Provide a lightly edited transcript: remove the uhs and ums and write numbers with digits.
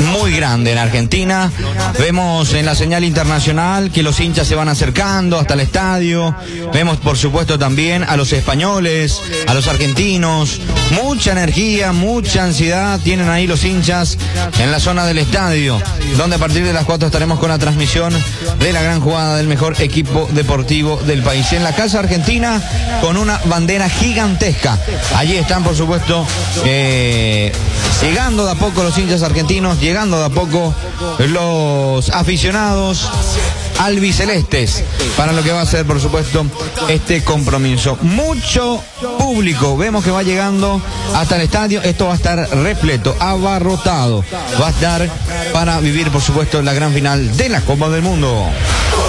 muy grande en Argentina. Vemos en la señal internacional que los hinchas se van acercando hasta el estadio. Vemos, por supuesto, también a los españoles, a los argentinos. Mucha energía, mucha ansiedad tienen ahí los hinchas en la zona del estadio, donde a partir de las 4 estaremos con la transmisión de la gran jugada del mejor equipo deportivo del país. En la Casa Argentina, con una bandera gigantesca. Allí están, por supuesto, llegando de a poco los hinchas argentinos, llegando de a poco los aficionados albicelestes para lo que va a ser, por supuesto, este compromiso. Mucho público, vemos que va llegando hasta el estadio. Esto va a estar repleto, abarrotado. Va a estar para vivir, por supuesto, la gran final de la Copa del Mundo.